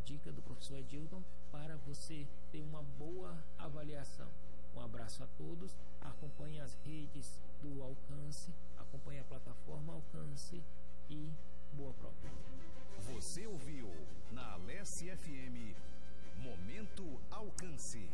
dica do professor Edilton para você ter uma boa avaliação. Um abraço a todos, acompanhe as redes do Alcance, acompanhe a plataforma Alcance e boa prova. Você ouviu na Alesse FM Momento Alcance.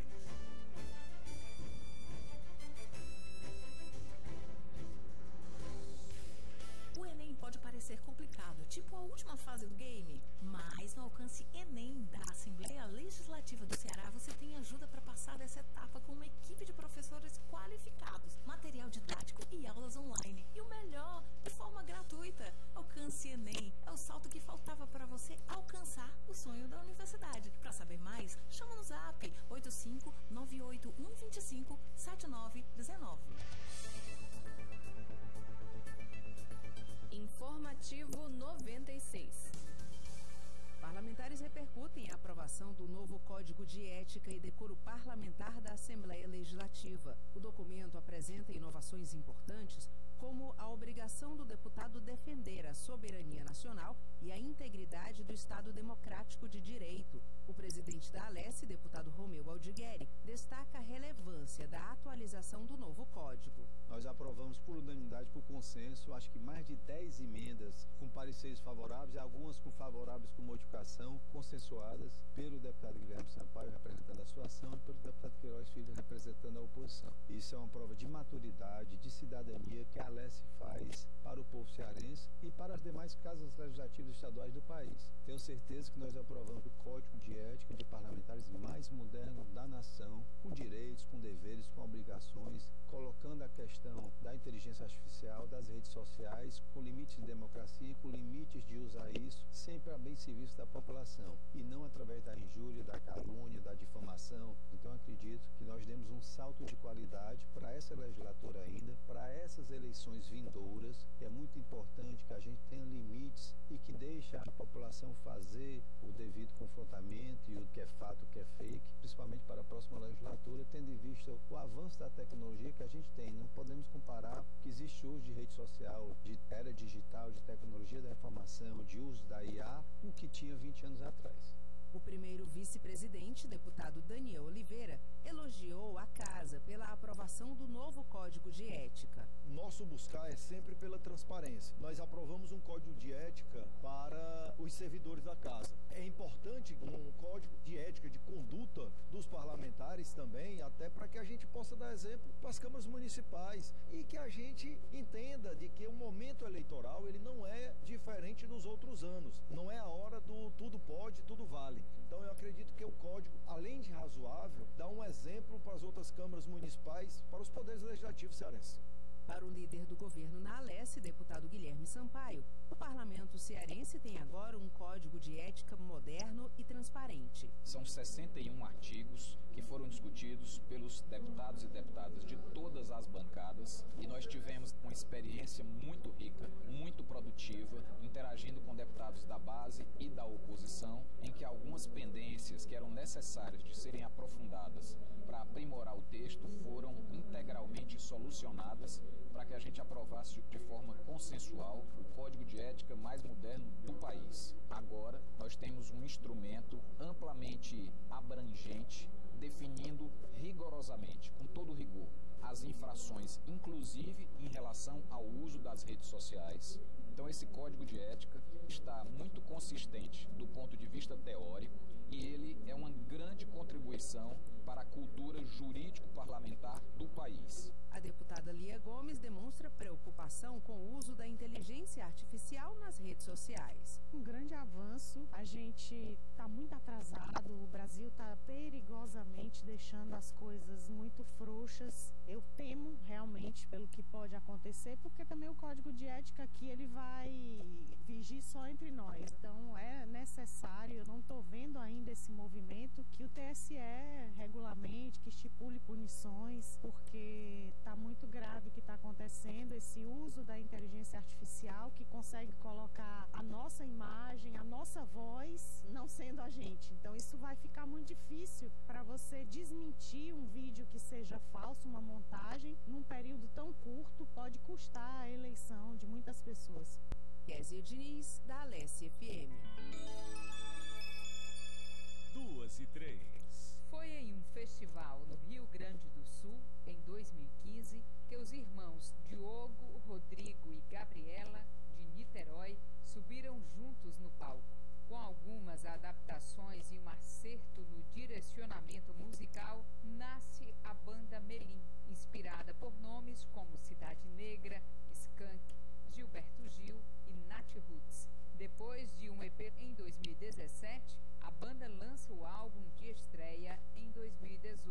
O Enem pode parecer complicado, tipo a última fase do game, mas no Alcance Enem da Assembleia Legislativa do Ceará você tem ajuda para passar dessa etapa com uma equipe de professores qualificados, material didático e aulas online. E o melhor, de forma gratuita. Alcance Enem é o salto que faltava para você alcançar o sonho da universidade. Para saber mais, chama no zap 85981257919. Informativo 96. Parlamentares repercutem a aprovação do novo Código de Ética e Decoro Parlamentar da Assembleia Legislativa. O documento apresenta inovações importantes, como a obrigação do deputado defender a soberania nacional e a integridade do Estado Democrático de Direito. O presidente da Alesse, deputado Romeu Aldigueri, destaca a relevância da atualização do novo Código. Nós aprovamos por unanimidade, por consenso, acho que mais de 10 emendas com pareceres favoráveis e algumas com favoráveis com modificação, consensuadas pelo deputado Guilherme Sampaio, representando a sua ação, e pelo deputado Queiroz Filho, representando a oposição. Isso é uma prova de maturidade, de cidadania que a Alesse faz para o povo cearense e para as demais casas legislativas estaduais do país. Tenho certeza que nós aprovamos o Código de Ética de Parlamentares mais moderno da nação, com direitos, com deveres, com obrigações, colocando a questão da inteligência artificial, das redes sociais, com limites de democracia, com limites de usar isso, sempre a bem serviço da população, e não através da injúria, da calúnia, da difamação. Então acredito que nós demos um salto de qualidade para essa legislatura ainda, para essas eleições vindouras, que é muito importante que a gente tenha limites e que deixe a população fazer o devido confrontamento e o que é fato, o que é fake, principalmente para a próxima legislatura, tendo em vista o avanço da tecnologia que a gente tem. Não podemos comparar o que existe hoje de rede social, de era digital, de tecnologia da informação, de uso da IA, o que tinha 20 anos atrás. O primeiro vice-presidente, deputado Daniel Oliveira, elogiou a Casa pela aprovação do novo Código de Ética. Nosso buscar é sempre pela transparência. Nós aprovamos um Código de Ética para os servidores da Casa. É importante um Código de Ética, de conduta dos parlamentares também, até para que a gente possa dar exemplo para as câmaras municipais e que a gente entenda de que o momento eleitoral ele não é diferente dos outros anos. Não é a hora do tudo pode, tudo vale. Então eu acredito que o código, além de razoável, dá um exemplo para as outras câmaras municipais, para os poderes legislativos cearenses. Para o líder do governo na Alesse, deputado Guilherme Sampaio, o parlamento cearense tem agora um código de ética moderno e transparente. São 61 artigos que foram discutidos pelos deputados e deputadas de todas as bancadas e nós tivemos uma experiência muito rica, muito produtiva, interagindo com deputados da base e da oposição, em que algumas pendências que eram necessárias de serem aprofundadas para aprimorar o texto foram integralmente solucionadas para que a gente aprovasse de forma consensual o Código de Ética mais moderno do país. Agora, nós temos um instrumento amplamente abrangente, definindo rigorosamente, com todo rigor, as infrações, inclusive em relação ao uso das redes sociais. Então, esse Código de Ética está muito consistente do ponto de vista teórico e ele é uma grande contribuição para a cultura jurídico-parlamentar do país. A deputada Lia Gomes demonstra preocupação com o uso da inteligência artificial nas redes sociais. Um grande avanço, a gente está muito atrasado, o Brasil está perigosamente deixando as coisas muito frouxas. Eu temo realmente pelo que pode acontecer, porque também o Código de Ética aqui ele vai vigir só entre nós. Então é necessário, eu não estou vendo ainda esse movimento, que o TSE regulamente, que estipule punições, porque está muito grave o que está acontecendo, esse uso da inteligência artificial que consegue colocar a nossa imagem, a nossa voz, não sendo a gente. Então isso vai ficar muito difícil para você desmentir um vídeo que seja falso, uma montagem, num período tão curto, pode custar a eleição de muitas pessoas. Kézia Diniz, da Alesse FM. em 2017, a banda lança o álbum de estreia em 2018.